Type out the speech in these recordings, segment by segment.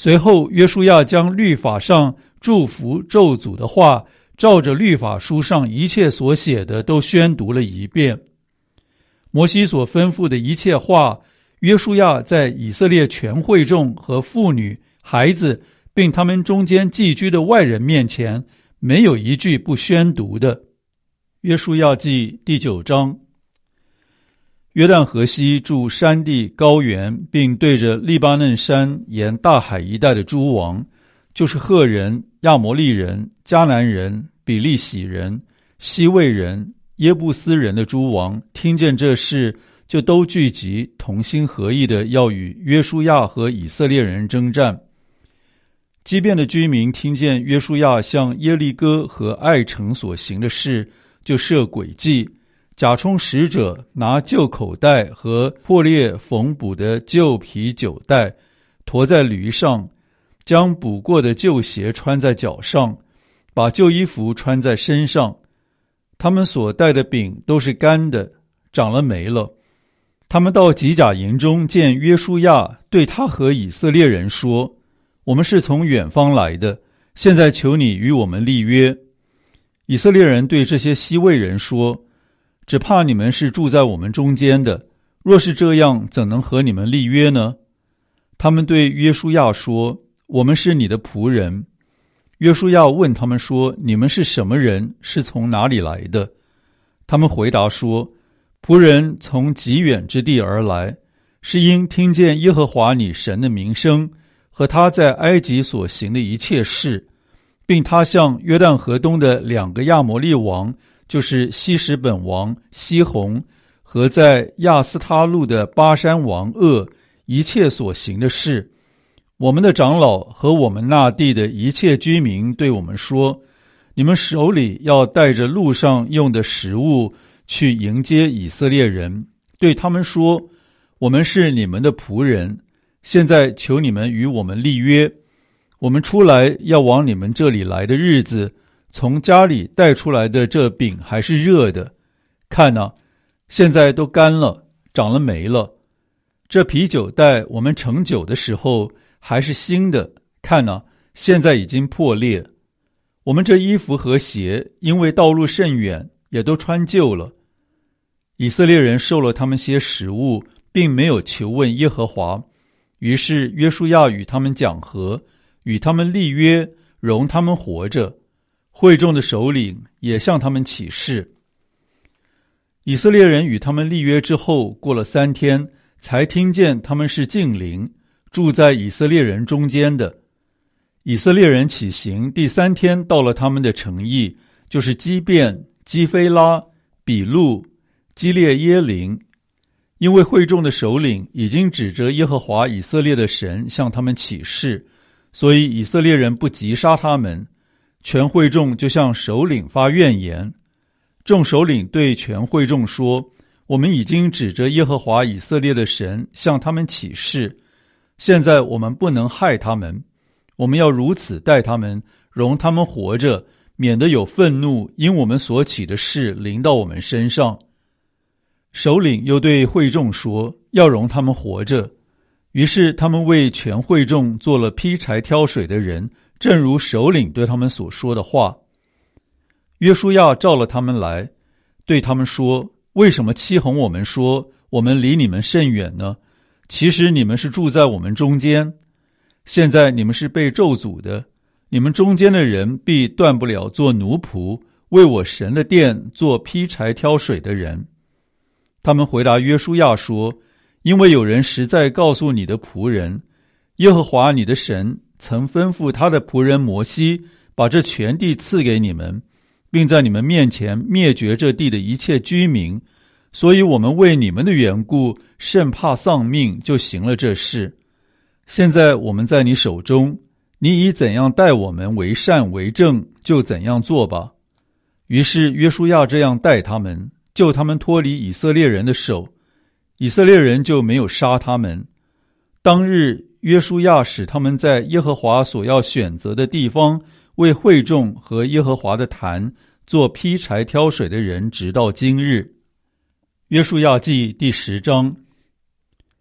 随后约书亚将律法上祝福咒诅的话，照着律法书上一切所写的都宣读了一遍。摩西所吩咐的一切话，约书亚在以色列全会众和妇女、孩子，并他们中间寄居的外人面前，没有一句不宣读的。约书亚记第9章。约旦河西住山地高原，并对着利巴嫩山沿大海一带的诸王，就是赫人、亚摩利人、迦南人、比利洗人、西魏人、耶布斯人的诸王，听见这事，就都聚集，同心合意的要与约书亚和以色列人征战。基遍的居民听见约书亚向耶利哥和爱城所行的事，就设诡计，假充使者，拿旧口袋和破裂缝补的旧皮酒袋，驮在驴上，将补过的旧鞋穿在脚上，把旧衣服穿在身上。他们所带的饼都是干的，长了霉了。他们到吉甲营中见约书亚，对他和以色列人说：我们是从远方来的，现在求你与我们立约。以色列人对这些西魏人说：只怕你们是住在我们中间的，若是这样，怎能和你们立约呢？他们对约书亚说：我们是你的仆人。约书亚问他们说：你们是什么人？是从哪里来的？他们回答说：仆人从极远之地而来，是因听见耶和华你神的名声和他在埃及所行的一切事，并他向约旦河东的2个亚摩利王，就是希实本王西宏和在亚斯他路的巴山王噩一切所行的事。我们的长老和我们那地的一切居民对我们说：你们手里要带着路上用的食物去迎接以色列人，对他们说：我们是你们的仆人，现在求你们与我们立约。我们出来要往你们这里来的日子，从家里带出来的这饼还是热的，看哪，现在都干了，长了霉了。这啤酒袋我们盛酒的时候还是新的，看哪，现在已经破裂。我们这衣服和鞋，因为道路甚远，也都穿旧了。以色列人受了他们些食物，并没有求问耶和华，于是约书亚与他们讲和，与他们立约，容他们活着。会众的首领也向他们起誓。以色列人与他们立约之后，过了3天，才听见他们是近邻，住在以色列人中间的。以色列人起行第3天，到了他们的城邑，就是基遍、基非拉、比路、基列耶琳。因为会众的首领已经指着耶和华以色列的神向他们起誓，所以以色列人不击杀他们。全会众就向首领发怨言。众首领对全会众说：我们已经指着耶和华以色列的神向他们起誓，现在我们不能害他们，我们要如此待他们，容他们活着，免得有愤怒因我们所起的事临到我们身上。首领又对会众说：要容他们活着。于是他们为全会众做了劈柴挑水的人，正如首领对他们所说的话。约书亚召了他们来，对他们说：为什么欺哄我们说我们离你们甚远呢？其实你们是住在我们中间。现在你们是被咒诅的，你们中间的人必断不了做奴仆，为我神的殿做劈柴挑水的人。他们回答约书亚说：因为有人实在告诉你的仆人，耶和华你的神曾吩咐他的仆人摩西，把这全地赐给你们，并在你们面前灭绝这地的一切居民，所以我们为你们的缘故甚怕丧命，就行了这事。现在我们在你手中，你以怎样待我们为善为正，就怎样做吧。于是约书亚这样待他们，救他们脱离以色列人的手，以色列人就没有杀他们。当日约书亚使他们在耶和华所要选择的地方，为会众和耶和华的坛做劈柴挑水的人，直到今日。约书亚记第10章。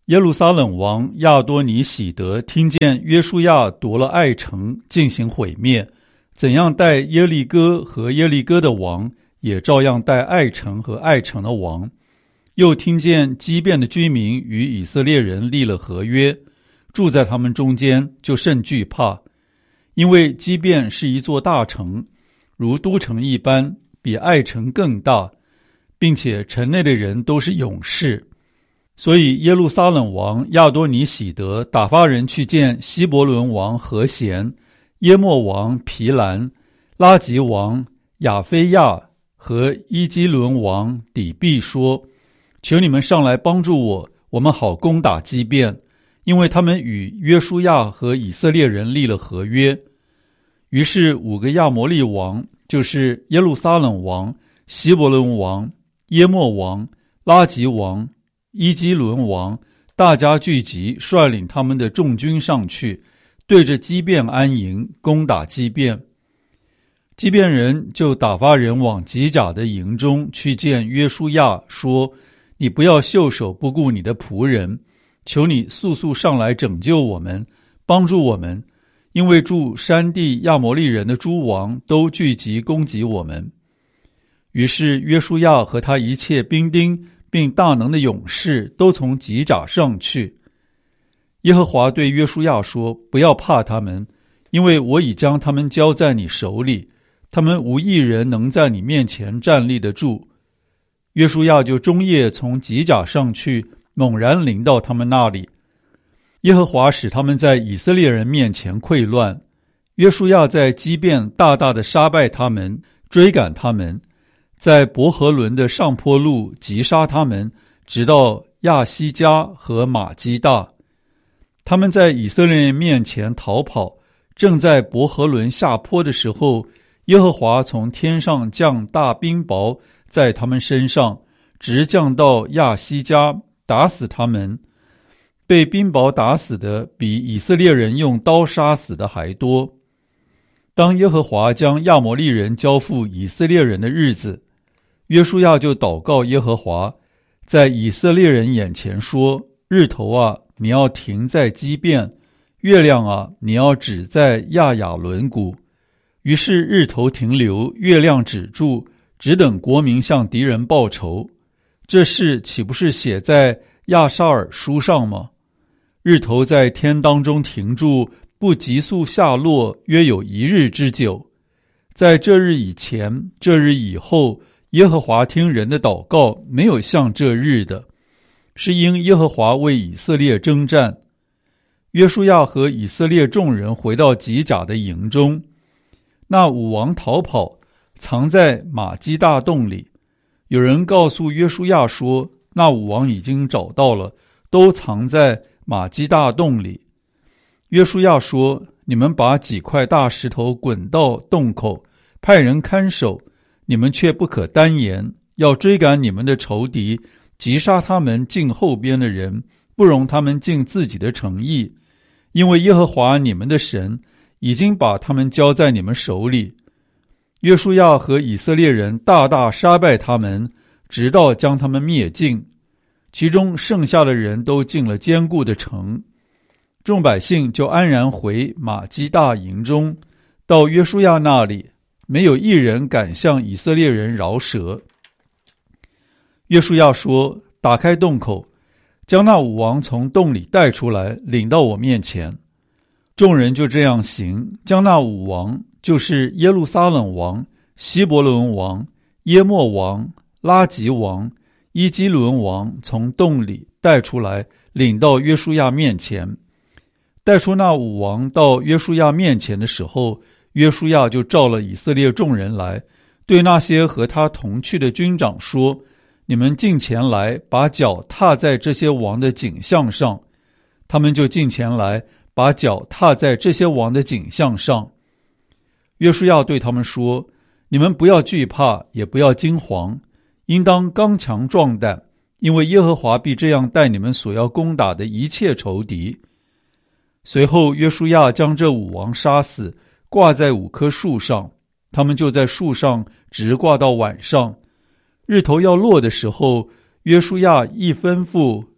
耶路撒冷王亚多尼喜德听见约书亚夺了爱城，进行毁灭，怎样待耶利哥和耶利哥的王，也照样待爱城和爱城的王。又听见基遍的居民与以色列人立了合约，住在他们中间，就甚惧怕，因为基遍是一座大城，如都城一般，比爱城更大，并且城内的人都是勇士。所以耶路撒冷王亚多尼喜德打发人去见希伯伦王和弦、耶莫王皮兰、拉吉王亚非亚和伊基伦王底毕说，求你们上来帮助我，我们好攻打基遍，因为他们与约书亚和以色列人立了合约。于是5个亚摩利王，就是耶路撒冷王、希伯伦王、耶莫王、拉吉王、伊基伦王，大家聚集，率领他们的众军上去，对着基遍安营，攻打基遍。基遍人就打发人往吉甲的营中去见约书亚，说，你不要袖手不顾你的仆人，求你速速上来拯救我们，帮助我们，因为住山地亚摩利人的诸王都聚集攻击我们。于是约书亚和他一切兵丁并大能的勇士都从吉甲上去。耶和华对约书亚说，不要怕他们，因为我已将他们交在你手里，他们无一人能在你面前站立得住。约书亚就终夜从吉甲上去，猛然临到他们那里。耶和华使他们在以色列人面前溃乱，约书亚在基遍大大的杀败他们，追赶他们，在伯和伦的上坡路击杀他们，直到亚西加和马基大。他们在以色列人面前逃跑，正在伯和伦下坡的时候，耶和华从天上降大冰雹在他们身上，直降到亚西加，打死他们。被冰雹打死的比以色列人用刀杀死的还多。当耶和华将亚摩利人交付以色列人的日子，约书亚就祷告耶和华，在以色列人眼前说，日头啊，你要停在基遍，月亮啊，你要止在亚雅伦谷。于是日头停留，月亮止住，只等国民向敌人报仇。这事岂不是写在亚沙尔书上吗？日头在天当中停住，不急速下落，约有1日之久。在这日以前，这日以后，耶和华听人的祷告，没有像这日的，是因耶和华为以色列征战。约书亚和以色列众人回到吉甲的营中，那5王逃跑，藏在马基大洞里。有人告诉约书亚说，那5王已经找到了，都藏在马基大洞里。约书亚说，你们把几块大石头滚到洞口，派人看守，你们却不可单言，要追赶你们的仇敌，击杀他们近后边的人，不容他们进自己的城邑，因为耶和华你们的神已经把他们交在你们手里。约书亚和以色列人大大杀败他们，直到将他们灭尽，其中剩下的人都进了坚固的城。众百姓就安然回马基大营中，到约书亚那里，没有一人敢向以色列人饶舌。约书亚说，打开洞口，将那5王从洞里带出来，领到我面前。众人就这样行，将那5王，就是耶路撒冷王、希伯伦王、耶莫王、拉吉王、伊基伦王从洞里带出来，领到约书亚面前。带出那5王到约书亚面前的时候，约书亚就召了以色列众人来，对那些和他同去的军长说，你们近前来，把脚踏在这些王的颈项上。他们就近前来，把脚踏在这些王的颈项上。约书亚对他们说，你们不要惧怕，也不要惊惶，应当刚强壮胆，因为耶和华必这样待你们所要攻打的一切仇敌。随后约书亚将这5王杀死，挂在5棵树上，他们就在树上直挂到晚上。日头要落的时候，约书亚一吩咐，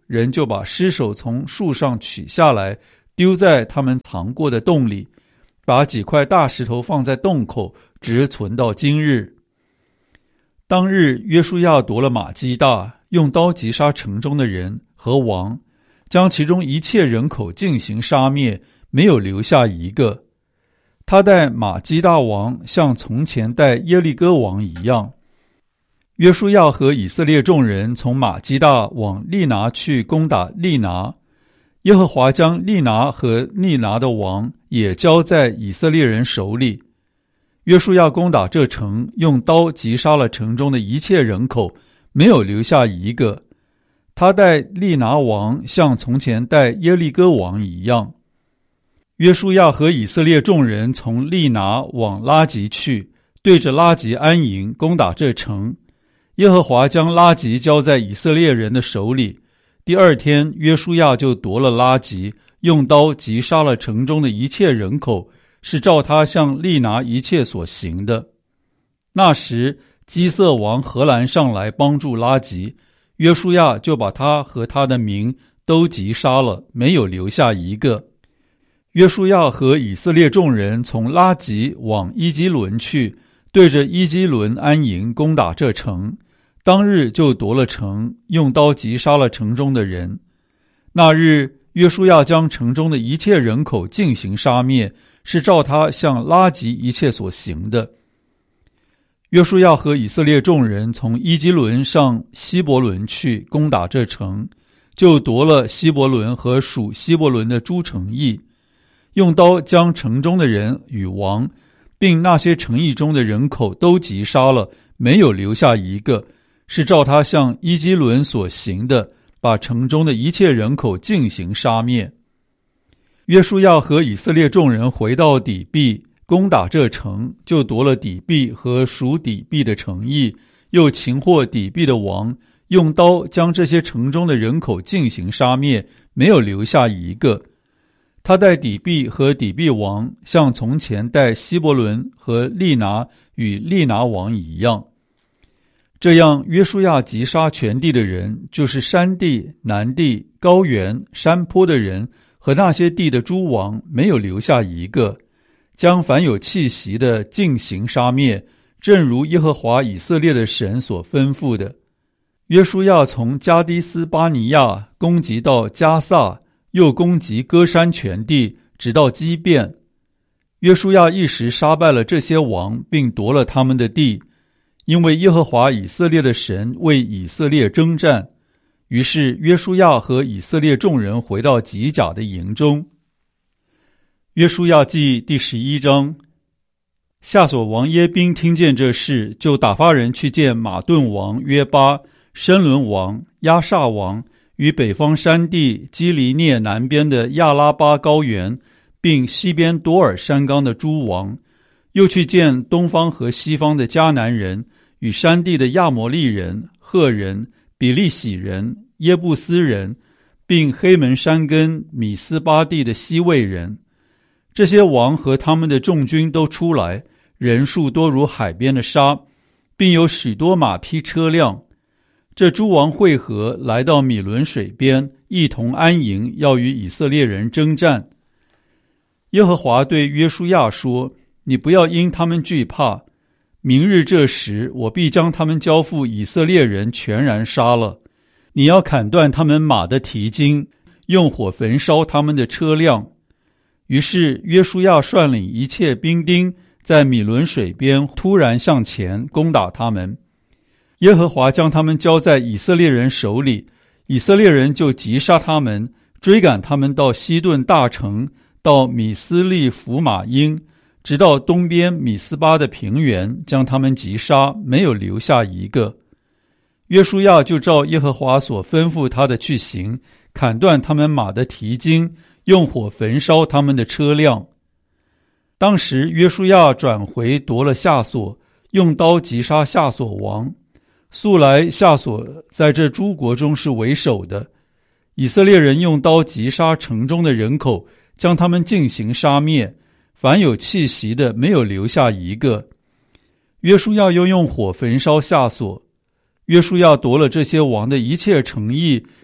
人就把尸首从树上取下来，丢在他们藏过的洞里，把几块大石头放在洞口，直存到今日。当日约书亚夺了马基大，用刀击杀城中的人和王，将其中一切人口进行杀灭，没有留下一个。他待马基大王像从前待耶利哥王一样。约书亚和以色列众人从马基大往利拿去攻打利拿，耶和华将利拿和利拿的王也交在以色列人手里。约书亚攻打这城，用刀击杀了城中的一切人口，没有留下一个。他待利拿王像从前待耶利哥王一样。约书亚和以色列众人从利拿往拉吉去，对着拉吉安营，攻打这城。耶和华将拉吉交在以色列人的手里。第二天，约书亚就夺了拉吉，用刀击杀了城中的一切人口，是照他向利拿一切所行的。那时，基色王荷兰上来帮助拉吉，约书亚就把他和他的民都击杀了，没有留下一个。约书亚和以色列众人从拉吉往伊基伦去，对着伊基伦安营，攻打这城。当日就夺了城，用刀击杀了城中的人。那日，约书亚将城中的一切人口进行杀灭，是照他向拉吉一切所行的。约书亚和以色列众人从伊基伦上希伯伦去攻打这城，就夺了希伯伦和属希伯伦的诸城邑，用刀将城中的人与王，并那些城邑中的人口都击杀了，没有留下一个，是照他向伊基伦所行的，把城中的一切人口进行杀灭。约书亚和以色列众人回到底壁，攻打这城，就夺了底壁和属底壁的城邑，又擒获底壁的王，用刀将这些城中的人口进行杀灭，没有留下一个。他待底壁和底壁王，像从前待希伯伦和利拿与利拿王一样。这样，约书亚击杀全地的人，就是山地、南地、高原、山坡的人和那些地的诸王，没有留下一个，将凡有气息的尽行杀灭，正如耶和华以色列的神所吩咐的。约书亚从加迪斯巴尼亚攻击到加萨，又攻击歌山全地，直到基遍。约书亚一时杀败了这些王，并夺了他们的地，因为耶和华以色列的神为以色列征战。于是约书亚和以色列众人回到吉甲的营中。约书亚记第11章。夏所王耶宾听见这事，就打发人去见马顿王约巴、申伦王、亚萨王，与北方山地基利涅南边的亚拉巴高原，并西边多尔山冈的诸王，又去见东方和西方的迦南人，与山地的亚摩利人、赫人、比利洗人、耶布斯人，并黑门山根米斯巴地的西魏人。这些王和他们的众军都出来，人数多如海边的沙，并有许多马匹车辆。这诸王会合，来到米伦水边，一同安营，要与以色列人征战。耶和华对约书亚说：你不要因他们惧怕，明日这时，我必将他们交付以色列人，全然杀了。你要砍断他们马的蹄筋，用火焚烧他们的车辆。于是约书亚率领一切兵丁，在米伦水边突然向前攻打他们。耶和华将他们交在以色列人手里，以色列人就击杀他们，追赶他们到西顿大城，到米斯利弗马因，直到东边米斯巴的平原，将他们击杀，没有留下一个。约书亚就照耶和华所吩咐他的去行，砍断他们马的蹄筋，用火焚烧他们的车辆。当时约书亚转回夺了夏所，用刀击杀夏所王。素来夏所在这诸国中是为首的。以色列人用刀击杀城中的人口，将他们进行杀灭，凡有气息的没有留下一个。约书亚又用火焚烧夏所。约书亚夺了这些王的一切城邑，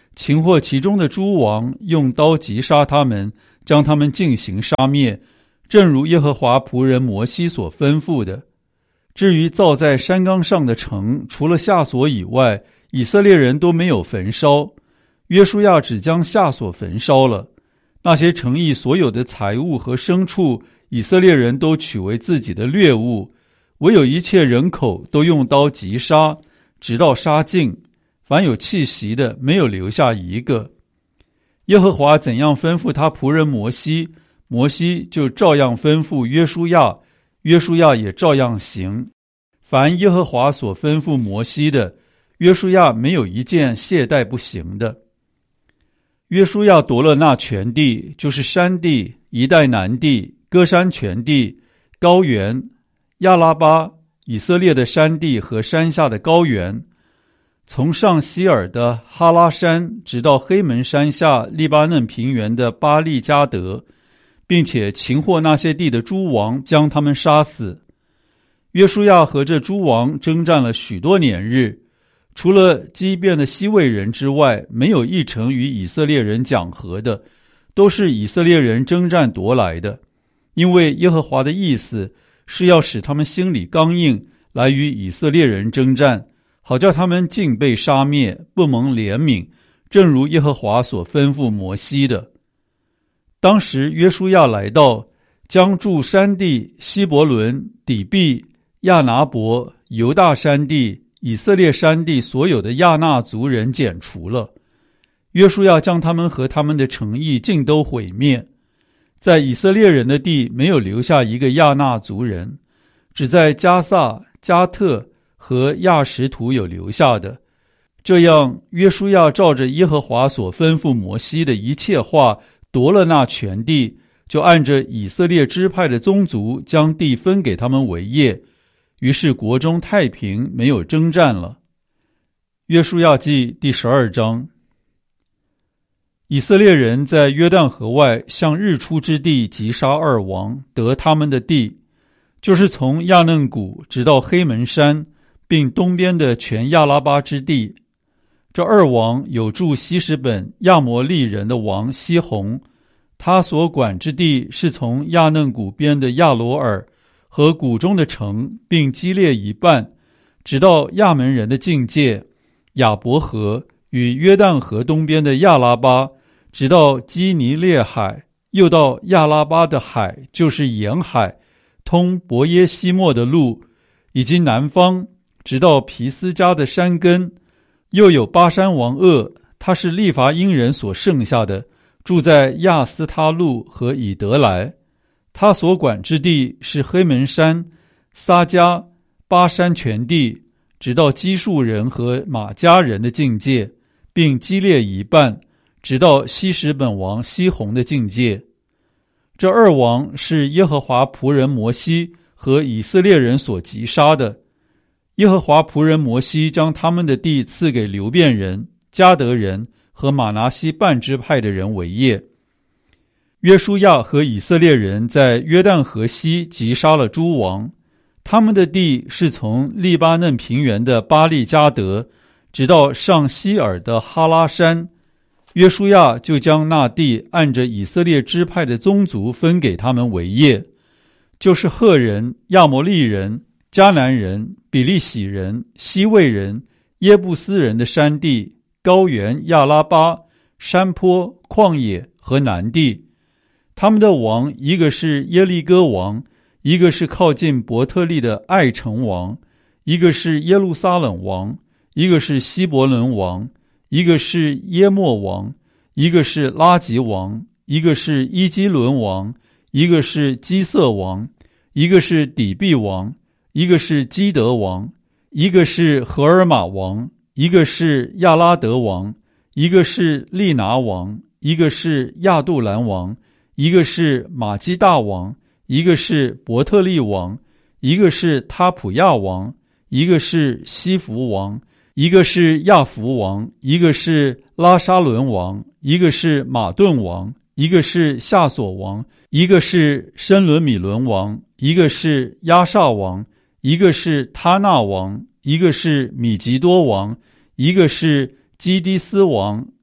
擒获其中的诸王，用刀击杀他们，将他们进行杀灭，正如耶和华仆人摩西所吩咐的。至于造在山冈上的城，除了夏所以外，以色列人都没有焚烧，约书亚只将夏所焚烧了。那些城邑所有的财物和牲畜，以色列人都取为自己的掠物，唯有一切人口都用刀击杀，直到杀尽，凡有气息的没有留下一个。耶和华怎样吩咐他仆人摩西，摩西就照样吩咐约书亚，约书亚也照样行。凡耶和华所吩咐摩西的，约书亚没有一件懈怠不行的。约书亚夺了那全地，就是山地、一带南地、歌珊全地、高原、亚拉巴、以色列的山地和山下的高原，从上希尔的哈拉山直到黑门山下利巴嫩平原的巴利加德，并且擒获那些地的诸王，将他们杀死。约书亚和这诸王征战了许多年日，除了基遍的西魏人之外，没有一城与以色列人讲和的，都是以色列人征战夺来的。因为耶和华的意思是要使他们心里刚硬，来与以色列人征战，好叫他们尽被杀灭，不蒙怜悯，正如耶和华所吩咐摩西的。当时约书亚来到，将住山地、希伯伦、底比、亚拿伯、犹大山地、以色列山地所有的亚纳族人剪除了。约书亚将他们和他们的城邑尽都毁灭，在以色列人的地没有留下一个亚纳族人，只在加萨、加特和亚什图有留下的。这样，约书亚照着耶和华所吩咐摩西的一切话，夺了那全地，就按着以色列支派的宗族，将地分给他们为业。于是国中太平，没有征战了。约书亚记第12章。以色列人在约旦河外向日出之地击杀二王，得他们的地，就是从亚嫩谷直到黑门山，并东边的全亚拉巴之地。这二王有住希实本亚摩利人的王西宏，他所管之地是从亚嫩谷边的亚罗尔和谷中的城，并基列一半，直到亚门人的境界亚伯河与约旦河东边的亚拉巴，直到基尼列海，又到亚拉巴的海，就是沿海，通伯耶西莫的路，以及南方，直到皮斯加的山根。又有巴山王噩，他是利伐因人所剩下的，住在亚斯他路和以德来。他所管之地是黑门山、撒迦、巴山全地，直到基述人和马加人的境界，并基列一半，直到希实本王西宏的境界。这二王是耶和华仆人摩西和以色列人所击杀的。耶和华仆人摩西将他们的地赐给流便人、迦得人和玛拿西半支派的人为业。约书亚和以色列人在约旦河西击杀了诸王，他们的地是从利巴嫩平原的巴利加德，直到上希尔的哈拉山。约书亚就将那地按着以色列支派的宗族分给他们为业，就是赫人、亚摩利人、迦南人、比利洗人、西魏人、耶布斯人的山地、高原、亚拉巴、山坡、旷野和南地。他们的王，一个是耶利哥王，一个是靠近伯特利的爱城王，一个是耶路撒冷王，一个是希伯伦王，一个是耶莫王，一个是拉吉王，一个是伊基伦王，一个是基色王，一个是底比王，一个是基德王，一个是荷尔玛王，一个是亚拉德王，一个是利拿王，一个是亚杜兰王，一个是马基大王，一个是伯特利王，一个是他普亚王，一个是西弗王，一个是亚弗王，一个是拉沙伦王，一个是马顿王，一个是夏索王，一个是申伦米伦王，一个是亚萨王，一个是他纳王，一个是米吉多王，一个是基迪斯王，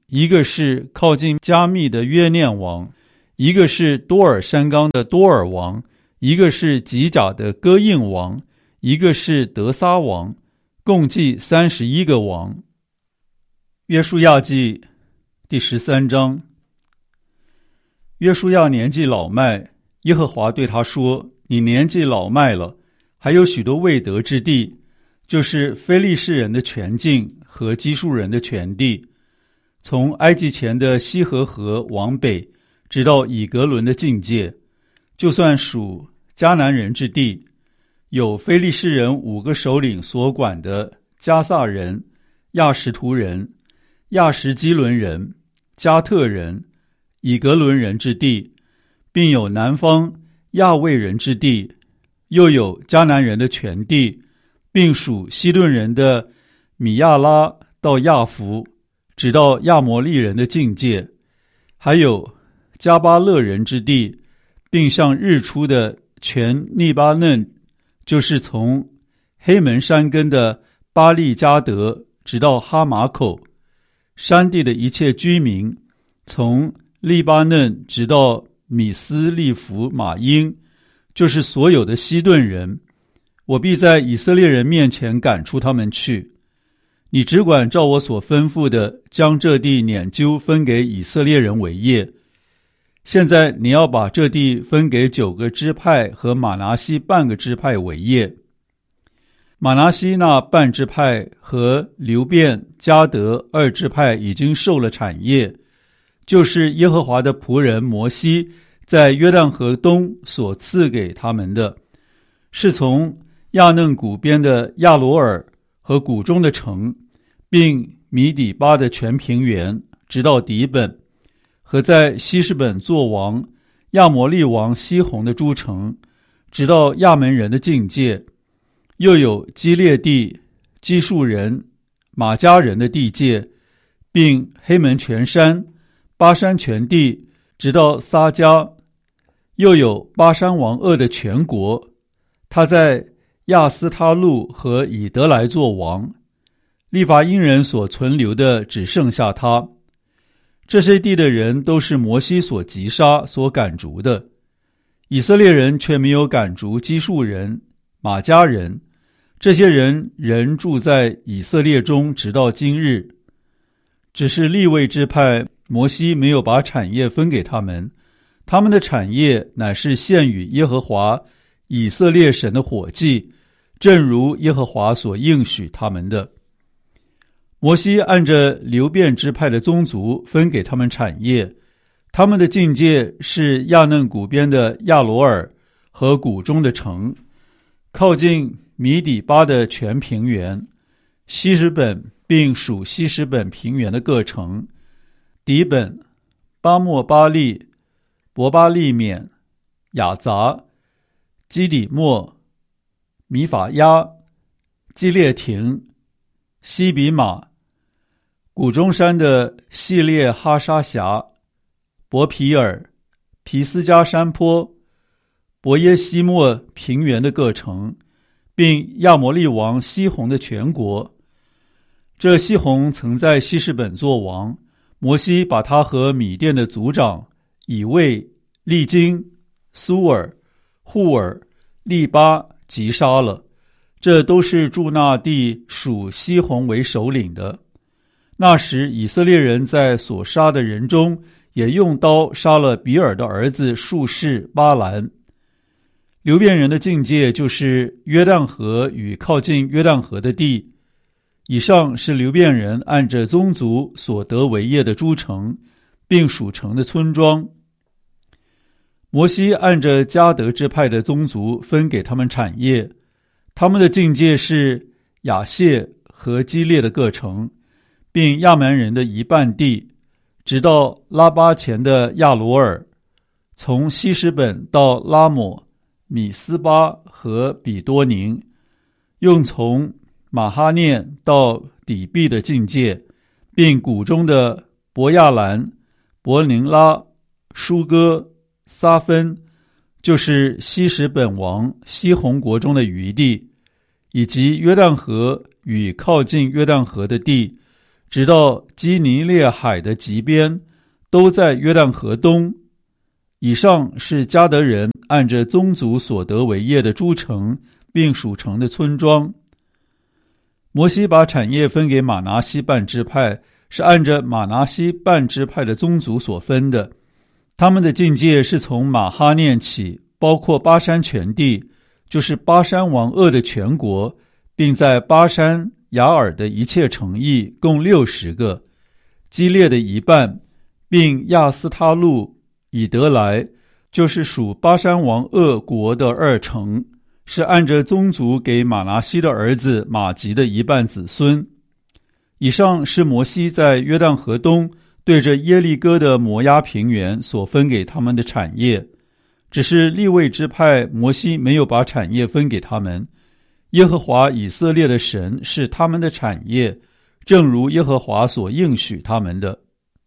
一个是靠近加密的约念王，一个是多尔山冈的多尔王，一个是吉甲的哥印王，一个是德撒王，共计31个王。约书亚记第13章。约书亚年纪老迈，耶和华对他说：你年纪老迈了，还有许多未得之地，就是非利士人的全境和基述人的全地，从埃及前的西河河往北，直到以格伦的境界，就算属迦南人之地，有非利士人5个首领所管的加萨人、亚什图人、亚什基伦人、加特人、以格伦人之地，并有南方亚卫人之地，又有迦南人的全地，并属西顿人的米亚拉到亚弗，直到亚摩利人的境界，还有加巴勒人之地，并向日出的全利巴嫩，就是从黑门山根的巴利加德直到哈马口，山地的一切居民，从利巴嫩直到米斯利弗马因，就是所有的西顿人，我必在以色列人面前赶出他们去。你只管照我所吩咐的，将这地拈阄分给以色列人为业。现在你要把这地分给9个支派和马拿西半个支派为业。马拿西那半支派和流便、迦得2支派已经受了产业，就是耶和华的仆人摩西在约旦河东所赐给他们的，是从亚嫩谷边的亚罗尔和谷中的城，并米底巴的全平原，直到底本，和在希实本作王亚摩利王西宏的诸城，直到亚门人的境界，又有基列地、基述人、马加人的地界，并黑门全山、巴山全地，直到撒迦，又有巴山王噩的全国，他在亚斯他路和以德来做王，利乏因人所存留的只剩下他。这些地的人都是摩西所击杀所赶逐的，以色列人却没有赶逐基述人、马加人，这些人仍住在以色列中直到今日。只是利未支派，摩西没有把产业分给他们，他们的产业乃是献与耶和华以色列神的火祭，正如耶和华所应许他们的。摩西按着流便支派的宗族分给他们产业，他们的境界是亚嫩谷边的亚罗尔和谷中的城，靠近米底巴的全平原，希实本并属希实本平原的各城，底本、巴莫巴利、伯巴利缅、雅杂、基底末、米法亚、基列亭、西比马、谷中山的细列哈沙峡、伯皮尔、皮斯加山坡、伯耶西莫平原的各城，并亚摩利王西宏的全国。这西宏曾在希实本作王，摩西把他和米甸的族长以卫、利金、苏尔、户尔、利巴击杀了，这都是住那地属西宏为首领的。那时以色列人在所杀的人中，也用刀杀了比尔的儿子术士巴兰。流便人的境界就是约旦河与靠近约旦河的地。以上是流便人按着宗族所得为业的诸城，并属城的村庄。摩西按着迦得支派的宗族分给他们产业，他们的境界是亚谢和基列的各城，并亚门人的一半地，直到拉巴前的亚罗尔，从希实本到拉抹、米斯巴和比多宁，又从马哈念到底壁的境界，并谷中的伯亚兰、伯宁拉、舒哥、撒芬，就是希实本王西宏国中的余地，以及约旦河与靠近约旦河的地， 直到基尼列海的极边，都在约旦河东。以上是迦得人按着宗族所得为业的诸城并属城的村庄。摩西把产业分给玛拿西半支派，是按着玛拿西半支派的宗族所分的。他们的境界是从马哈念起，包括巴山全地，就是巴山王噩的全国，并在巴山雅尔的一切城邑，共60个，基列的一半，并亚斯他路、以德来，就是属巴山王噩国的2城，是按着宗族给马拿西的儿子马吉的一半子孙。以上是摩西在约旦河东对着耶利哥的摩押平原所分给他们的产业，只是利未支派摩西没有把产业分给他们。耶和华以色列的神是他们的产业，正如耶和华所应许他们的。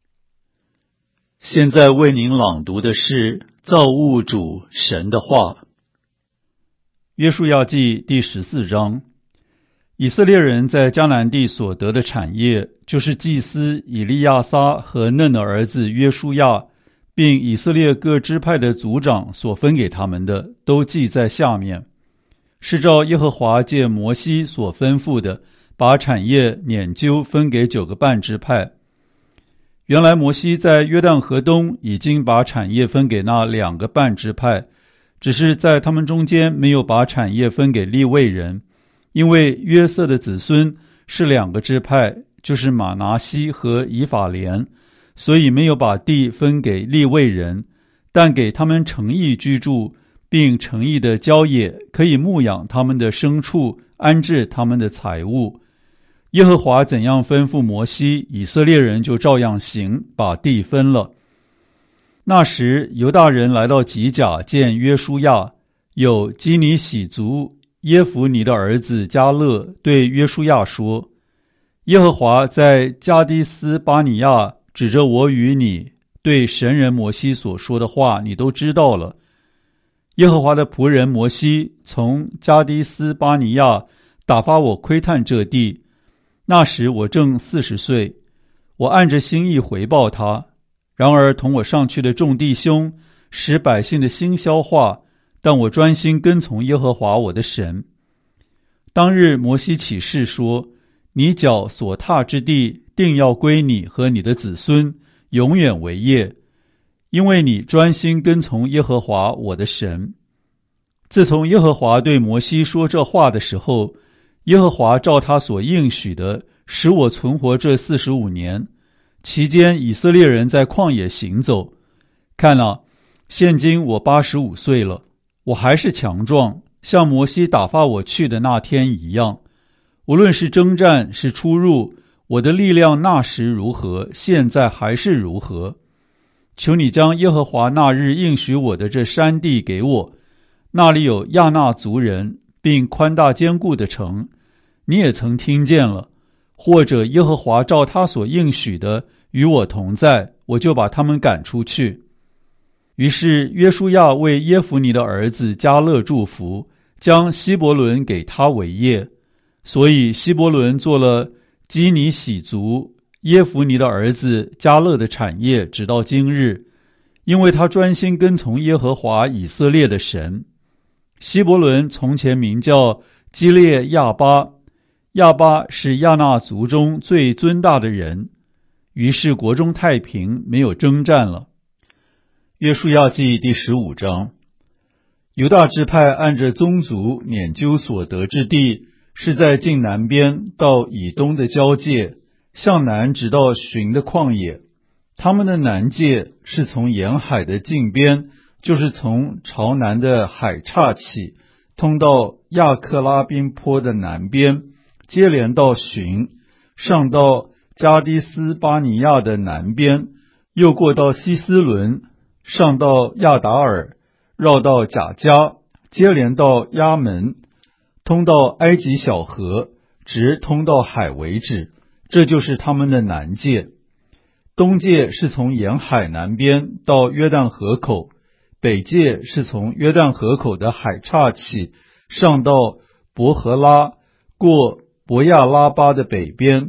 现在为您朗读的是造物主神的话。约书亚记第14章。以色列人在迦南地所得的产业，就是祭司以利亚撒和嫩的儿子约书亚，并以色列各支派的族长所分给他们的，都记在下面。是照耶和华借摩西所吩咐的，把产业拈阄分给9个半支派。原来摩西在约旦河东已经把产业分给那2个半支派，只是在他们中间没有把产业分给利未人，因为约瑟的子孙是2个支派，就是马拿西和以法莲，所以没有把地分给利未人，但给他们城邑居住，并城邑的郊野，可以牧养他们的牲畜，安置他们的财物。耶和华怎样吩咐摩西，以色列人就照样行，把地分了。那时犹大人来到吉甲见约书亚，有基尼喜族耶孚尼的儿子迦勒对约书亚说：耶和华在加低斯巴尼亚指着我与你对神人摩西所说的话，你都知道了。耶和华的仆人摩西从加低斯巴尼亚打发我窥探这地，那时我正40岁，我按着心意回报他。然而同我上去的众弟兄使百姓的心消化，但我专心跟从耶和华我的神。当日摩西起誓说：你脚所踏之地，定要归你和你的子孙，永远为业，因为你专心跟从耶和华我的神。自从耶和华对摩西说这话的时候，耶和华照他所应许的，使我存活这45年。期间以色列人在旷野行走，看了，现今我85岁了，我还是强壮，像摩西打发我去的那天一样。无论是征战是出入，我的力量那时如何，现在还是如何。求你将耶和华那日应许我的这山地给我，那里有亚衲族人，并宽大坚固的城，你也曾听见了。或者耶和华照他所应许的与我同在，我就把他们赶出去。于是约书亚为耶孚尼的儿子迦勒祝福，将希伯伦给他为业。所以希伯伦做了基尼喜族耶孚尼的儿子迦勒的产业，直到今日，因为他专心跟从耶和华以色列的神。希伯伦从前名叫基列亚巴，亚巴是亚衲族中最尊大的人。于是国中太平，没有征战了。约书亚记第15章。犹大支派按着宗族拈阄所得之地，是在近南边到以东的交界，向南直到寻的旷野。他们的南界是从沿海的近边，就是从朝南的海岔起，通到亚克拉宾坡的南边，接连到寻，上到加低斯巴尼亚的南边，又过到希斯伦，上到亚达尔，绕到甲迦，接连到亚门，通到埃及小河，直通到海为止。这就是他们的南界。东界是从沿海南边到约旦河口，北界是从约旦河口的海岔起，上到伯和拉，过伯亚拉巴的北边，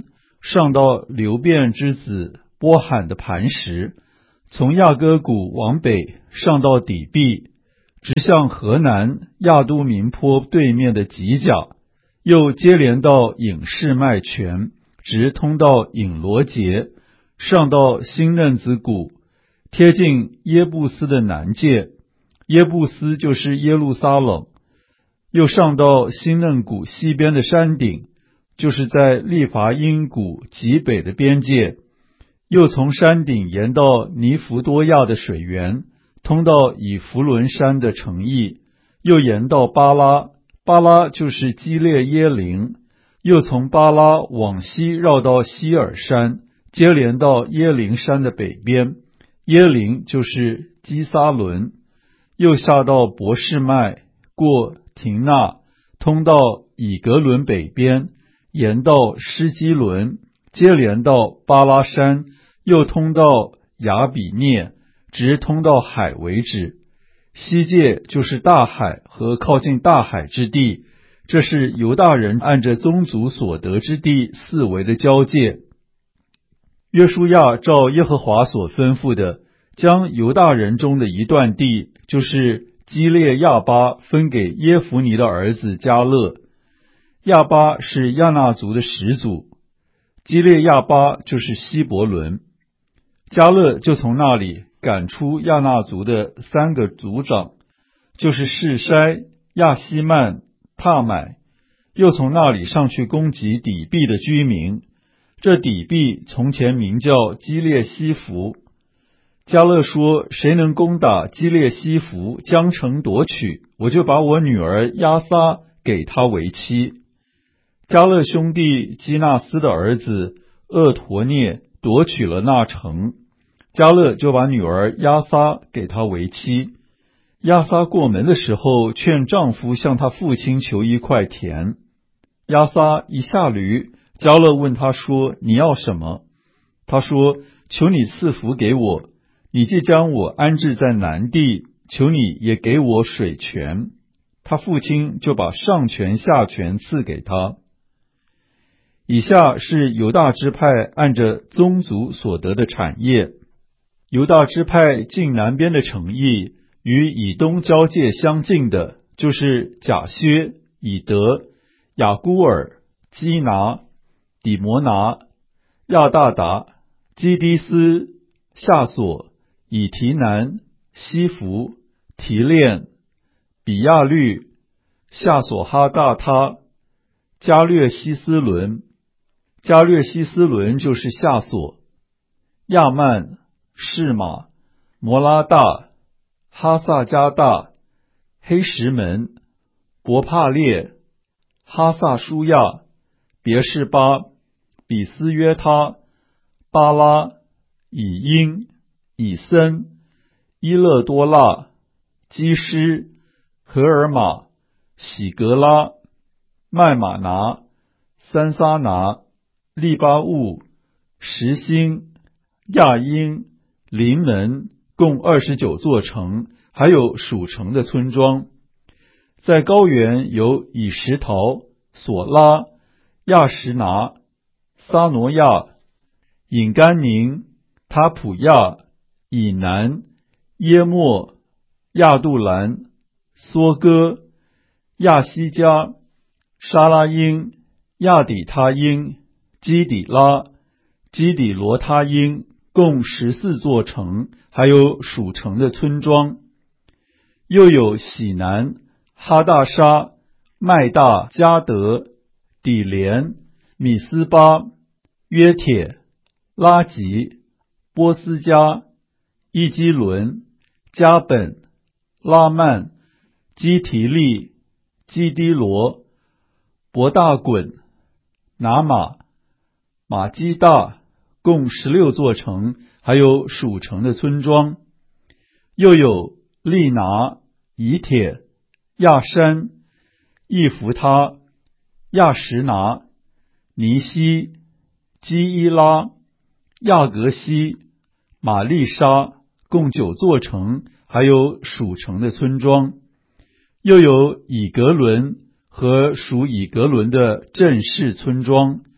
上到流便之子波罕的磐石，从亚哥谷往北上到底壁，直向河南亚都民坡对面的吉甲，又接连到隐士麦泉，直通到隐罗结，上到新嫩子谷，贴近耶布斯的南界，耶布斯就是耶路撒冷，又上到新嫩谷西边的山顶，就是在利伐因谷极北的边界，又从山顶沿到尼弗多亚的水源，通到以弗伦山的城邑，又沿到巴拉，巴拉就是基列耶林，又从巴拉往西绕到希尔山，接连到耶林山的北边，耶林就是基撒伦，又下到伯示麦，过廷纳，通到以格伦北边，沿到施基伦，接连到巴拉山，又通到亚比涅，直通到海为止。西界就是大海和靠近大海之地，这是犹大人按着宗族所得之地四围的交界。约书亚照耶和华所吩咐的，将犹大人中的一段地，就是基列亚巴，分给耶孚尼的儿子迦勒。亚巴是亚纳族的始祖，基列亚巴就是希伯伦。迦勒就从那里赶出亚纳族的3个族长，就是示筛、亚希曼、塔买，又从那里上去攻击底壁的居民。这底壁从前名叫基列西弗。迦勒说，谁能攻打基列西弗，将城夺取，我就把我女儿押撒给他为妻。迦勒兄弟基纳斯的儿子厄陀涅夺取了那城，迦勒就把女儿押撒给他为妻。押撒过门的时候，劝丈夫向他父亲求一块田。押撒一下驴，迦勒问他说，你要什么？他说，求你赐福给我，你既将我安置在南地，求你也给我水泉。他父亲就把上泉下泉赐给他。以下是犹大支派按着宗族所得的产业。犹大支派近南边的城邑，与以东交界相近的，就是甲薛、以德、雅孤尔、基拿、底摩拿、亚大达、基低斯、夏索、以提南、西弗、提炼、比亚律、夏索哈大他、加略西斯伦。加略西斯伦就是夏索、亚曼、士马、摩拉大、哈萨加大、黑石门、伯帕列、哈萨舒亚、别是巴、比斯约他、巴拉、以因、以森、伊勒多拉、基施、荷尔玛、喜格拉、麦马拿、三撒拿、利巴物、什星、亚因、临门，共29座城，还有属城的村庄。在高原有以石陶、索拉、亚什拿、撒挪亚、隐甘宁、塔普亚、以南、耶莫、亚杜兰、梭哥、亚西加、沙拉因、亚底他因、基底拉、基底罗他因，共14座城，还有属城的村庄。又有喜南、哈大沙、麦大、加德、底连、米斯巴、约铁、拉吉、波斯加、伊基伦、加本、拉曼、基提利、基低罗、伯大滚、拿马、马基大，共16座城，还有属城的村庄。又有利拿、以铁、亚山、易弗他、亚什拿、尼西、基伊拉、亚格西、玛丽莎，共9座城，还有属城的村庄。又有以格伦和属以格伦的镇市村庄，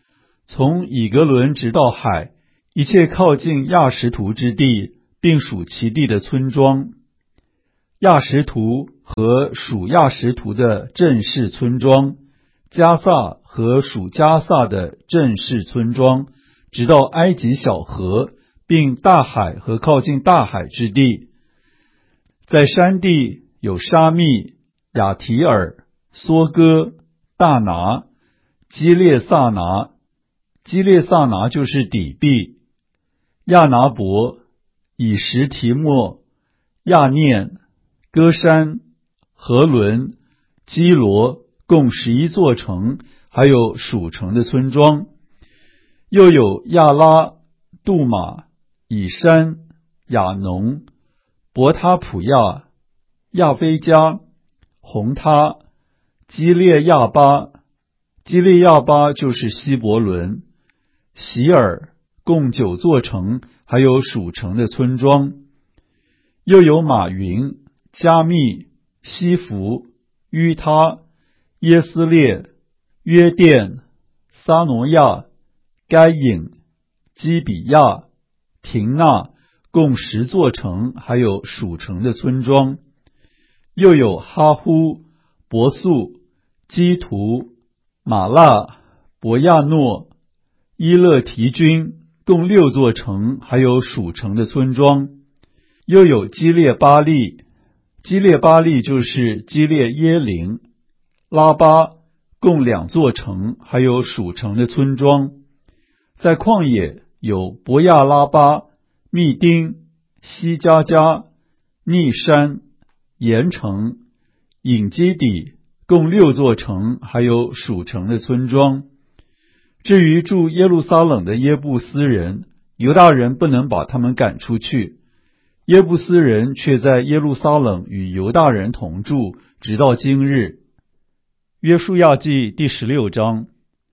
从以格伦直到海，一切靠近亚实图之地，并属其地的村庄。亚实图和属亚实图的镇市村庄，加萨和属加萨的镇市村庄，直到埃及小河，并大海和靠近大海之地。在山地有沙密、亚提尔、梭哥、大拿、基列萨拿，基列萨拿就是底壁，亚拿伯、以实提莫、亚念、歌山、和伦、基罗，共11座城，还有属城的村庄。又有亚拉、杜马、以山、亚农、伯他普亚、亚非加、红他、基列亚巴，基列亚巴就是希伯伦、席尔，共9座城，还有属城的村庄。又有马云、加密、西弗、于他、耶斯列、约甸、撒挪亚、该隐、基比亚、廷纳，共10座城，还有属城的村庄。又有哈呼、伯素、基图、马拉、伯亚诺、伊勒提军，共6座城，还有属城的村庄。又有基列巴利，基列巴利就是基列耶林、拉巴，共2座城，还有属城的村庄。在旷野有伯亚拉巴、密丁、西加加、逆山、盐城、隐基底，共6座城，还有属城的村庄。至于住耶路撒冷的耶布斯人，犹大人不能把他们赶出去，耶布斯人却在耶路撒冷与犹大人同住，直到今日。约书亚记第16章。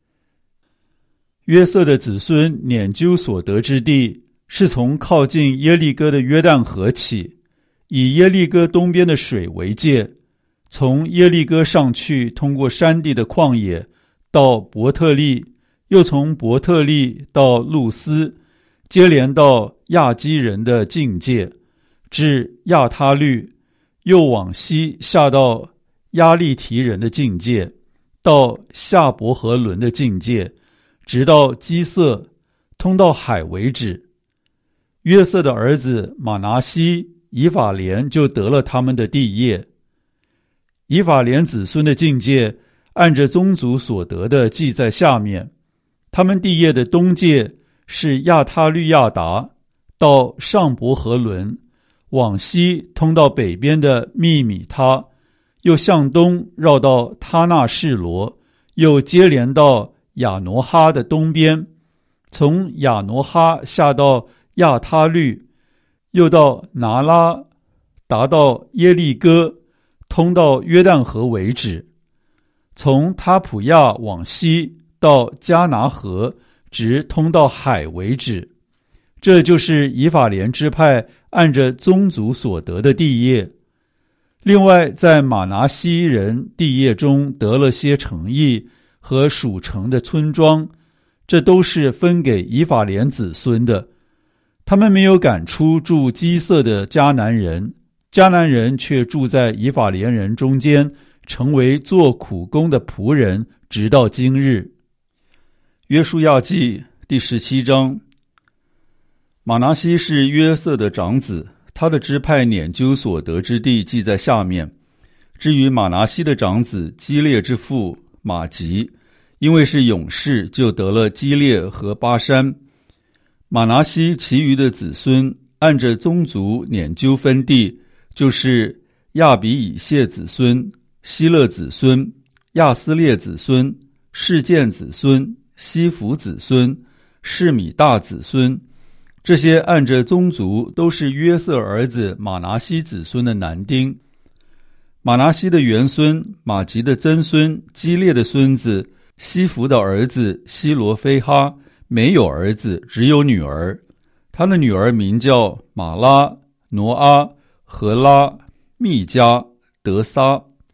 约瑟的子孙撵究所得之地，是从靠近耶利哥的约旦河起，以耶利哥东边的水为界，从耶利哥上去，通过山地的旷野，到伯特利，又从伯特利到路斯，接连到亚基人的境界，至亚他律，又往西下到亚利提人的境界，到夏伯和伦的境界，直到基色，通到海为止。约瑟的儿子马拿西、以法莲就得了他们的地业。以法莲子孙的境界，按着宗族所得的记在下面。他们地业的东界是亚他律亚达，到上伯和伦，往西通到北边的密米他，又向东绕到他那示罗，又接连到亚挪哈的东边，从亚挪哈下到亚他律，又到拿拉，达到耶利哥，通到约旦河为止。从他普亚往西到加拿河，直通到海为止。这就是以法莲支派按着宗族所得的地业。另外在马拿西人地业中得了些城邑和属城的村庄，这都是分给以法莲子孙的。他们没有赶出住基色的迦南人，迦南人却住在以法莲人中间，成为做苦工的仆人，直到今日。约书亚记第17章。马拿西是约瑟的长子，他的支派撵究所得之地记在下面。至于马拿西的长子基列之父马吉，因为是勇士，就得了基列和巴山。马拿西其余的子孙按着宗族撵究分地，就是亚比以谢子孙、希勒子孙、亚斯列子孙、示剑子孙、西弗子孙、示米大子孙，这些按着宗族都是约瑟儿子马拿西子孙的男丁。马拿西的元孙马吉的曾孙基列的孙子西弗的儿子希罗非哈没有儿子，只有女儿。他的女儿名叫马拉、挪阿、荷拉、密加、德撒。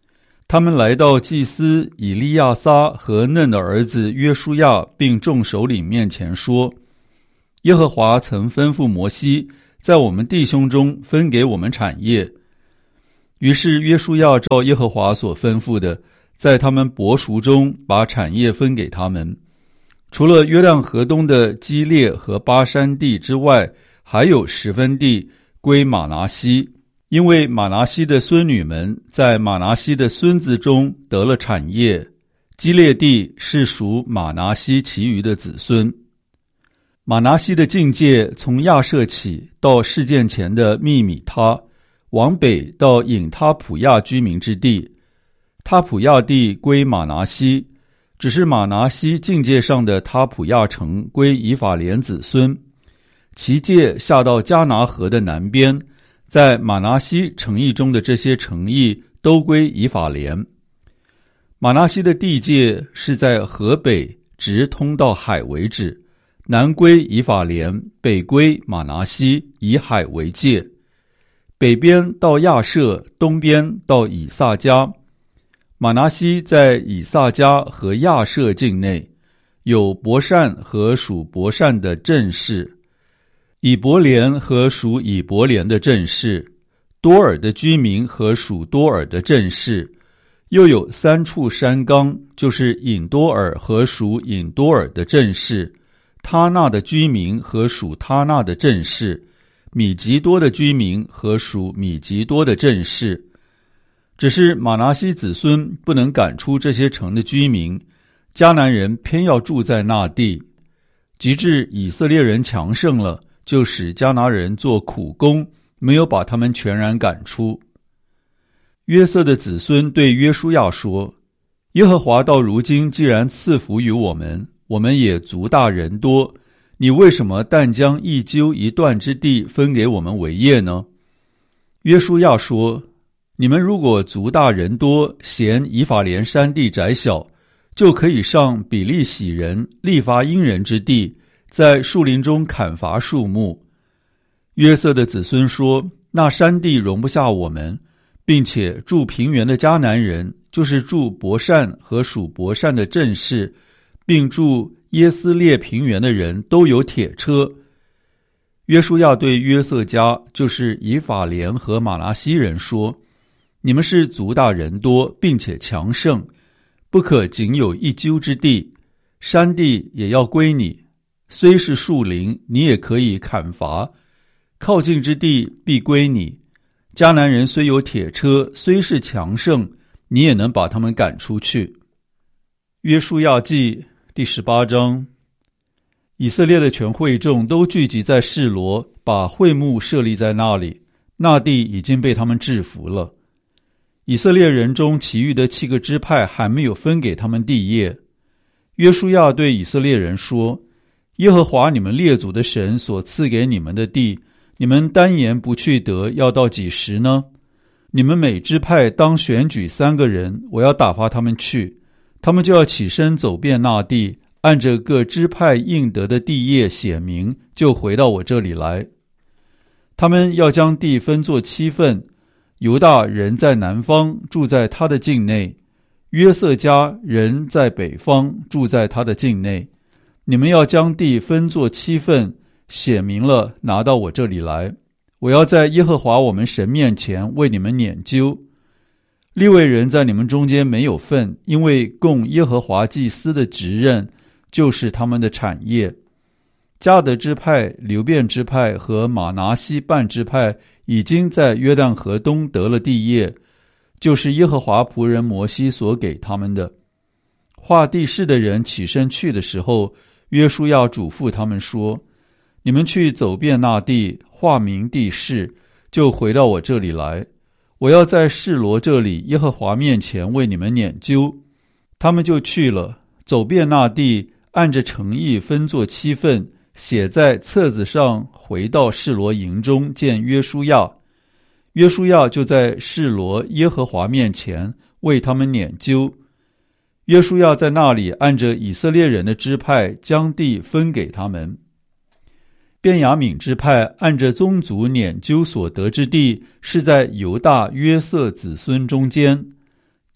他们来到祭司以利亚撒和嫩的儿子约书亚并众首领面前说，耶和华曾吩咐摩西在我们弟兄中分给我们产业。于是约书亚照耶和华所吩咐的，在他们伯属中把产业分给他们。除了约旦河东的基列和巴山地之外，还有10分地归玛拿西，因为玛拿西的孙女们在玛拿西的孙子中得了产业。基列地是属玛拿西其余的子孙。玛拿西的境界从亚设起到事件前的密米他，往北到隐他普亚居民之地。他普亚地归玛拿西，只是玛拿西境界上的他普亚城归以法莲子孙，其界下到迦拿河的南边，在玛拿西城邑中的这些城邑都归以法莲。玛拿西的地界是在河北直通到海为止，南归以法莲，北归玛拿西，以海为界。北边到亚设，东边到以萨迦。玛拿西在以萨迦和亚设境内，有伯善和属伯善的镇市，以伯莲和属以伯莲的镇市，多尔的居民和属多尔的镇市，又有3处山冈，就是隐多尔和属隐多尔的镇市，他纳的居民和属他纳的镇市，米吉多的居民和属米吉多的镇市。只是玛拿西子孙不能赶出这些城的居民，迦南人偏要住在那地，及至以色列人强盛了，就使迦南人做苦工，没有把他们全然赶出。约瑟的子孙对约书亚说，耶和华到如今既然赐福于我们，我们也族大人多，你为什么但将一丘一段之地分给我们为业呢？约书亚说，你们如果族大人多，嫌以法莲山地窄小，就可以上比利洗人利乏因人之地，在树林中砍伐树木。约瑟的子孙说，那山地容不下我们，并且住平原的迦南人，就是住伯善和属伯善的镇市，并住耶斯列平原的人都有铁车。约书亚对约瑟家，就是以法莲和玛拿西人说，你们是族大人多，并且强盛，不可仅有一丘之地，山地也要归你，虽是树林，你也可以砍伐，靠近之地必归你。迦南人虽有铁车，虽是强盛，你也能把他们赶出去。约书亚记第18章。以色列的全会众都聚集在示罗，把会幕设立在那里，那地已经被他们制服了。以色列人中其余的7个支派还没有分给他们地业。约书亚对以色列人说，耶和华你们列祖的神所赐给你们的地，你们单言不去得，要到几时呢？你们每支派当选举3个人，我要打发他们去，他们就要起身走遍那地，按着各支派应得的地业写明，就回到我这里来。他们要将地分作7份，犹大人在南方，住在他的境内，约瑟家人在北方，住在他的境内。你们要将地分作7份，写明了，拿到我这里来。我要在耶和华我们神面前为你们拈阄。利未人在你们中间没有份，因为供耶和华祭司的职任就是他们的产业。迦得支派、流便支派和玛拿西半支派已经在约旦河东得了地业，就是耶和华仆人摩西所给他们的。画地势的人起身去的时候，约书亚嘱咐他们说，你们去走遍那地，画明地势，就回到我这里来。我要在示罗这里耶和华面前为你们拈阄。他们就去了，走遍那地，按着城邑分作7份，写在册子上，回到示罗营中见约书亚。约书亚就在示罗耶和华面前为他们拈阄。约书亚在那里按着以色列人的支派将地分给他们。便雅悯支派按着宗族拈阄所得之地，是在犹大约瑟子孙中间。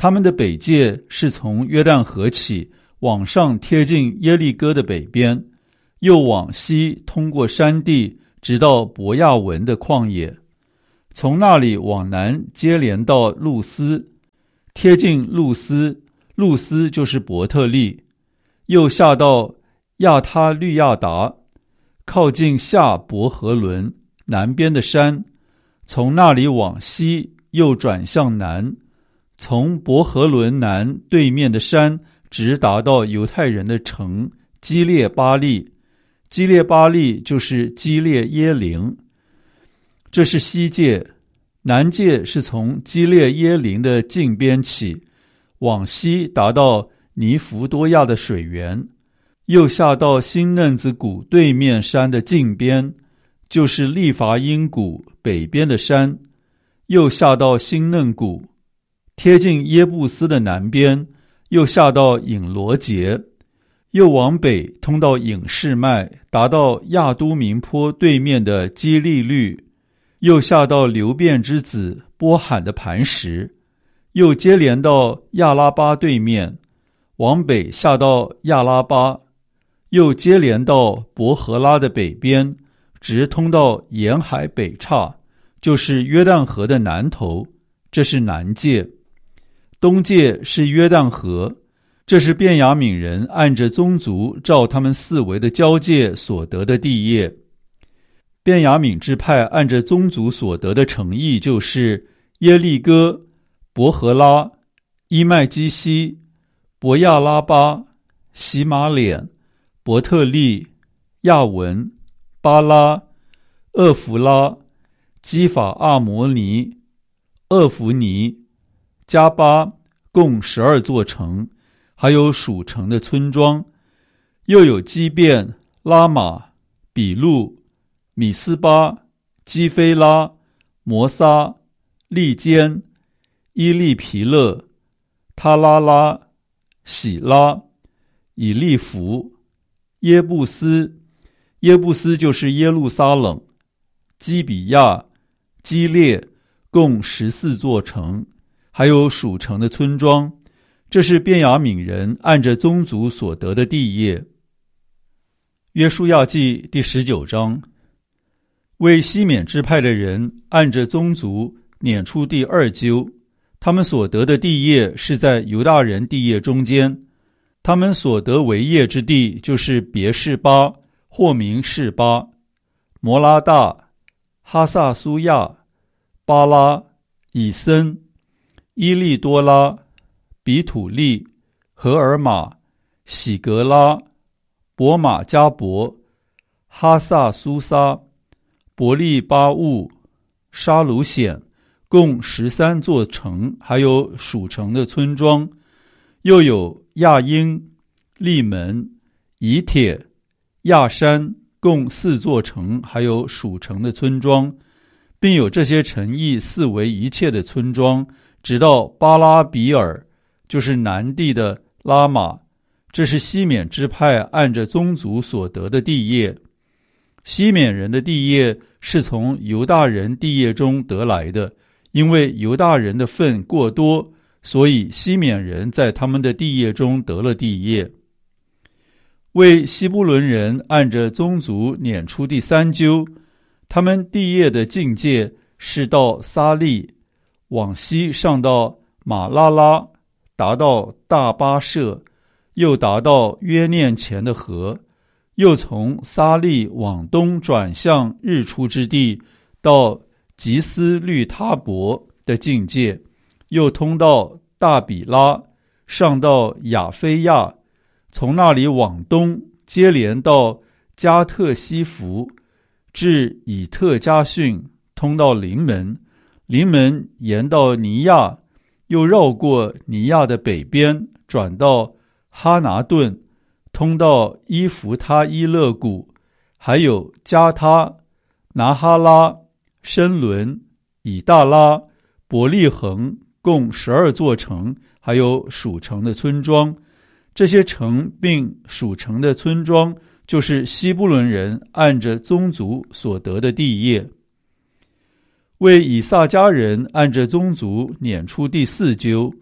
他们的北界是从约旦河起，往上贴近耶利哥的北边，又往西通过山地，直到伯亚文的旷野，从那里往南接连到路斯，贴近路斯，路斯就是伯特利，又下到亚他律亚达，靠近下伯和伦南边的山，从那里往西又转向南，从伯和伦南对面的山直达到犹太人的城基列巴利，基列巴利就是基列耶琳，这是西界。南界是从基列耶琳的近边起，往西达到尼弗多亚的水源，又下到新嫩子谷对面山的近边，就是利伐因谷北边的山，又下到新嫩谷，贴近耶布斯的南边，又下到隐罗节，又往北通到隐士麦，达到亚都明坡对面的基利律，又下到流便之子波罕的磐石，又接连到亚拉巴对面，往北下到亚拉巴，又接连到伯和拉的北边，直通到沿海北岔，就是约旦河的南头，这是南界。东界是约旦河，这是便雅悯人按着宗族照他们四围的交界所得的地业。便雅悯支派按着宗族所得的城邑，就是耶利哥、伯和拉、伊麦基西、伯亚拉巴、洗马脸、伯特利、亚文、巴拉、厄弗拉、基法阿摩尼、厄弗尼、加巴，共12座城，还有属城的村庄，又有基遍、拉玛、比路、米斯巴、基菲拉、摩撒、利坚、伊利皮勒、他拉拉、喜拉、以利弗、耶布斯，耶布斯就是耶路撒冷、基比亚、基列，共14座城，还有属城的村庄，这是便雅悯人按着宗族所得的地业。约书亚记第19章，为西缅支派的人按着宗族撵出第2阄，他们所得的地业是在犹大人地业中间，他们所得为业之地就是别是巴，或名示巴、摩拉大、哈萨苏亚、巴拉、以森、伊利多拉、比土利、荷尔玛、喜格拉、伯马加伯、哈萨苏撒、伯利巴务、沙鲁显，共13座城，还有属城的村庄，又有亚因、利门、以铁、亚山，共4座城，还有属城的村庄，并有这些城邑四围一切的村庄，直到巴拉比尔，就是南地的拉玛，这是西缅支派按着宗族所得的地业。西缅人的地业是从犹大人地业中得来的，因为犹大人的份过多，所以西缅人在他们的地业中得了地业。为西布伦人按着宗族撵出第3阄，他们地业的境界是到撒利，往西上到马拉拉，达到大巴舍，又达到约念前的河，又从撒利往东转向日出之地，到吉斯律他伯的境界，又通到大比拉，上到亚非亚，从那里往东接连到加特西弗，至以特加逊，通到临门，临门沿到尼亚，又绕过尼亚的北边，转到哈拿顿，通到伊弗他伊勒谷，还有加他、拿哈拉、申伦、以大拉、伯利恒，共12座城，还有属城的村庄。这些城并属城的村庄，就是西布伦人按着宗族所得的地业。为以萨迦人按着宗族撵出第4阄，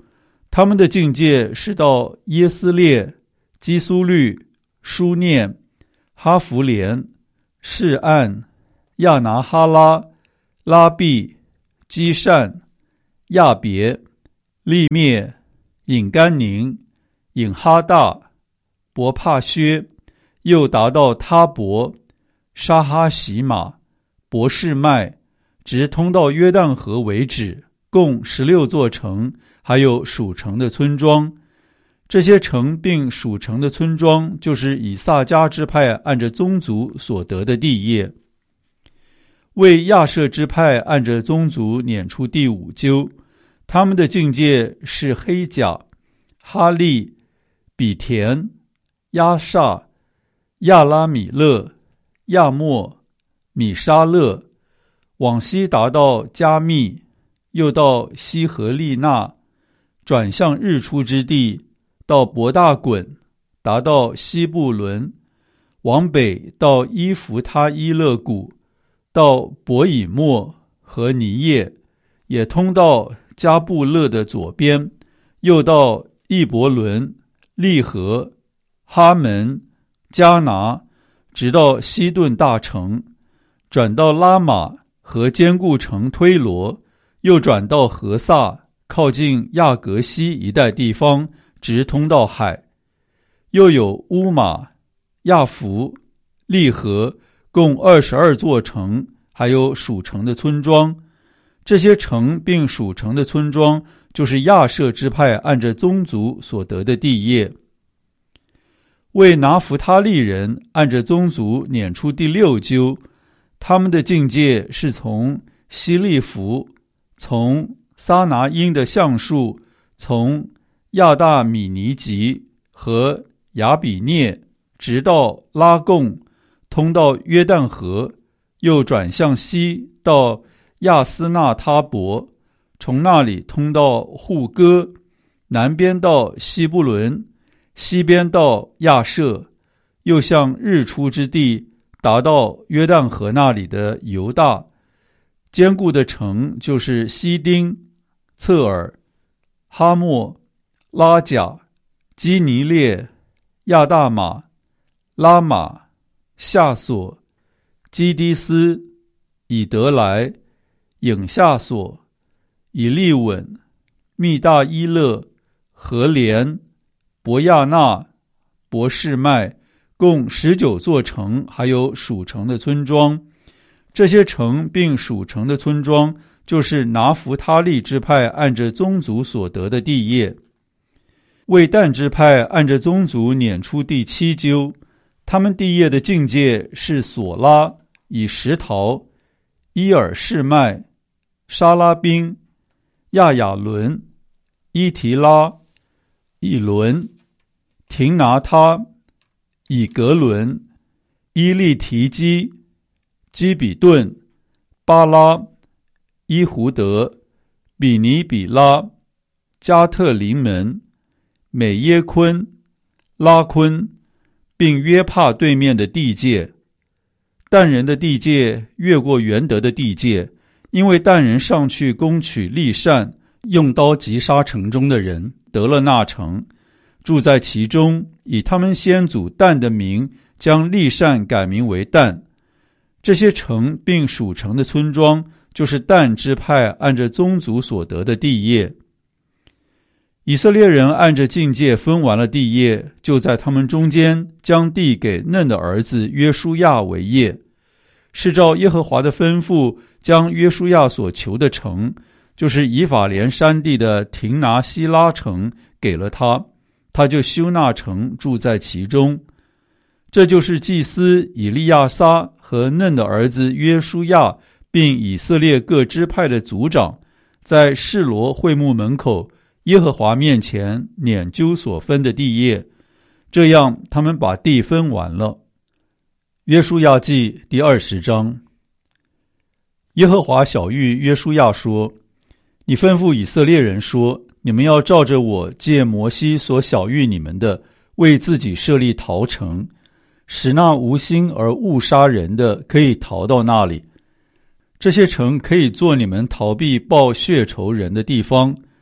他们的境界是到耶斯列、基苏律、书念、哈弗连、示暗、亚拿哈拉、拉毕、基善、亚别、利灭、隐甘宁、隐哈大、伯帕薛，又达到他伯、沙哈洗马、伯示麦，直通到约旦河为止，共16座城，还有属城的村庄。这些城并属城的村庄，就是以撒迦支派按着宗族所得的地业。为亚设支派按着宗族撵出第5阄，他们的境界是黑甲、哈利、比田、亚萨、亚拉米勒、亚莫、米沙勒，往西达到加密，又到西和利纳，转向日出之地，到伯大滚，达到西布伦，往北到伊弗他伊勒谷，到伯以莫和尼叶，也通到加布勒的左边，又到易伯伦、利和、哈门、加拿，直到西顿大城，转到拉玛和坚固城推罗，又转到何萨，靠近亚革西一带地方，直通到海。又有乌马、亚弗、利和，共22座城，还有属城的村庄。这些城并属城的村庄，就是亚设支派按着宗族所得的地业。为拿弗他利人按着宗族撵出第6阄，他们的境界是从希利弗，从撒拿因的橡树，从亚大米尼吉和亚比涅，直到拉贡，通到约旦河，又转向西到亚斯纳他伯，从那里通到户哥，南边到西布伦，西边到亚设，又向日出之地，达到约旦河那里的犹大。坚固的城就是西丁、侧耳、哈莫、拉甲、基尼列、亚大马、拉玛、夏索、基迪斯、以德来、影夏索、以利稳、密大伊勒、和连、伯亚纳、伯示麦，共19座城，还有属城的村庄。这些城并属城的村庄，就是拿弗他利支派按着宗族所得的地业。为但支派按着宗族撵出第7阄，他们地业的境界是索拉、以石陶、伊尔示麦、沙拉宾、亚雅伦、伊提拉、以伦、廷拿他、以格伦、伊利提基、基比顿、巴拉、伊胡德、比尼比拉、加特林门、美耶昆、拉昆，并约帕对面的地界。但人的地界越过元德的地界，因为但人上去攻取利善，用刀击杀城中的人，得了那城，住在其中，以他们先祖但的名，将利善改名为但。这些城并属城的村庄，就是但支派按着宗族所得的地业。以色列人按着境界分完了地业，就在他们中间将地给嫩的儿子约书亚为业，是照耶和华的吩咐，将约书亚所求的城，就是以法莲山地的廷拿希拉城给了他，他就修那城，住在其中。这就是祭司以利亚撒和嫩的儿子约书亚，并以色列各支派的族长，在示罗会幕门口耶和华面前撵阄所分的地业，这样他们把地分完了。约书亚记第20章。耶和华晓谕约书亚说：你吩咐以色列人说，你们要照着我借摩西所晓谕你们的，为自己设立逃城，使那无心而误杀人的可以逃到那里。这些城可以做你们逃避报血仇人的地方。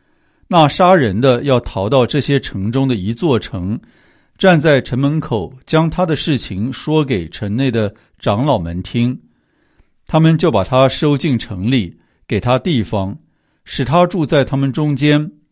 那杀人的要逃到这些城中的一座城，站在城门口，将他的事情说给城内的长老们听。他们就把他收进城里，给他地方，使他住在他们中间，